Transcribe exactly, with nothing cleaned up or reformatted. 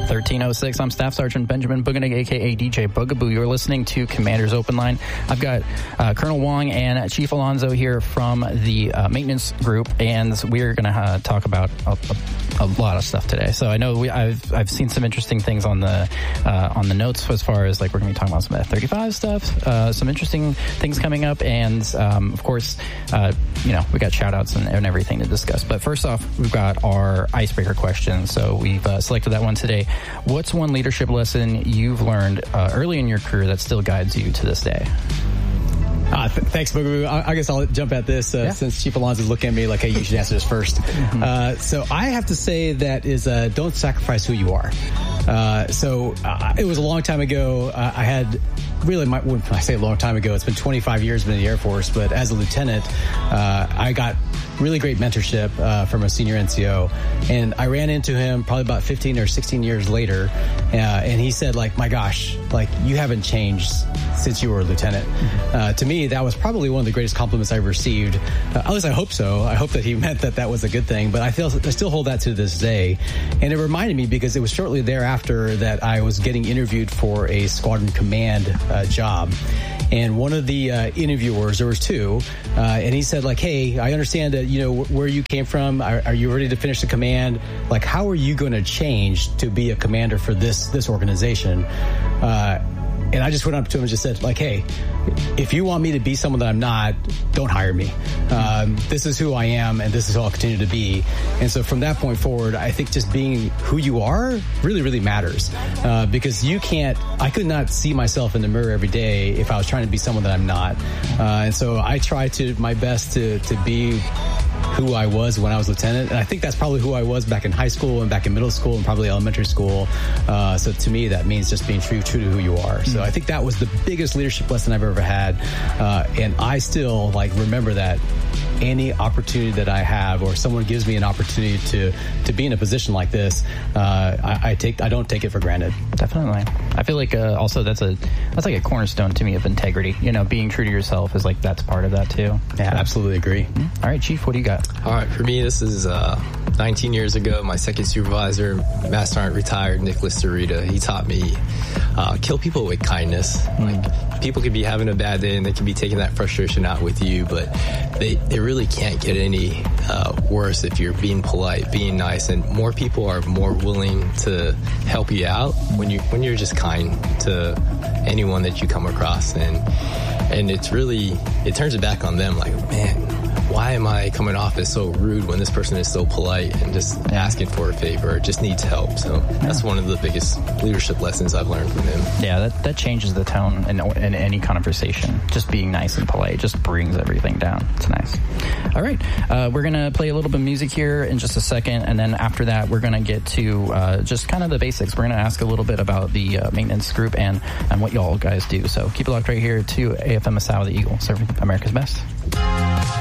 thirteen oh six. I'm Staff Sergeant Benjamin Buganig, a k a. D J Bugaboo. You're listening to Commander's Open Line. I've got uh, Colonel Wong and Chief Alonzo here from the uh, maintenance group, and we're going to uh, talk about a, a, a lot of stuff today. So I know we, I've I've seen some interesting things on the uh, on the notes as far as like we're going to be talking about some F thirty-five stuff, uh, some interesting things coming up, and um, of course, uh, you know, we got shout outs and, and everything to discuss. But first off, we've got our icebreaker question. So we've uh, selected that one today. What's one leadership lesson you've learned uh, early in your career that still guides you to this day? Uh, th- thanks, Bugaboo. I-, I guess I'll jump at this uh, yeah. since Chief Alonzo's looking at me like, hey, you should answer this first. Mm-hmm. Uh, so I have to say that is uh, don't sacrifice who you are. Uh, so uh, it was a long time ago. Uh, I had really, my, when I say a long time ago, it's been twenty-five years been in the Air Force, but as a lieutenant, uh, I got really great mentorship uh, from a senior N C O. And I ran into him probably about fifteen or sixteen years later. Uh, and he said, like, my gosh, like, you haven't changed since you were a lieutenant. Mm-hmm. Uh, to me, that was probably one of the greatest compliments I received. Uh, at least I hope so. I hope that he meant that that was a good thing. But I feel I still hold that to this day. And it reminded me because it was shortly thereafter that I was getting interviewed for a squadron command uh, job. And one of the uh, interviewers, there was two, uh, and he said, like, hey, I understand that, you know, where you came from. Are, are you ready to finish the command? Like, how are you going to change to be a commander for this this organization? Uh, and I just went up to him and just said, like, hey, if you want me to be someone that I'm not, don't hire me. Um, this is who I am, and this is who I'll continue to be. And so from that point forward, I think just being who you are really, really matters. Uh, because you can't, I could not see myself in the mirror every day if I was trying to be someone that I'm not. Uh, and so I try to my best to, to be who I was when I was lieutenant. And I think that's probably who I was back in high school and back in middle school and probably elementary school. Uh, so to me, that means just being true, true to who you are. So I think that was the biggest leadership lesson I've ever had. Uh, and I still like remember that any opportunity that I have or someone gives me an opportunity to, to be in a position like this, uh, I, I take, I don't take it for granted. Definitely. I feel like, uh, also that's a, that's like a cornerstone to me of integrity. You know, being true to yourself is like, that's part of that too. Yeah, so. Absolutely agree. Mm-hmm. All right, Chief, what do you got? All right, for me, this is, uh, nineteen years ago, my second supervisor, Master Sergeant retired, Nicholas Sarita, he taught me, uh, kill people with kindness. Mm-hmm. Like, people could be having a bad day and they can be taking that frustration out with you, but they, they really can't get any uh, worse if you're being polite, being nice, and more people are more willing to help you out when you when you're just kind to anyone that you come across, and and it's really it turns it back on them like, man, why am I coming off as so rude when this person is so polite and just asking for a favor, just needs help? So that's one of the biggest leadership lessons I've learned from him. Yeah, that, that changes the tone in, in any conversation. Just being nice and polite just brings everything down. It's nice. All right, uh, we're going to play a little bit of music here in just a second, and then after that, we're going to get to uh, just kind of the basics. We're going to ask a little bit about the uh, maintenance group and, and what y'all guys do. So keep it locked right here to A F M S A W, the Eagle, serving America's best.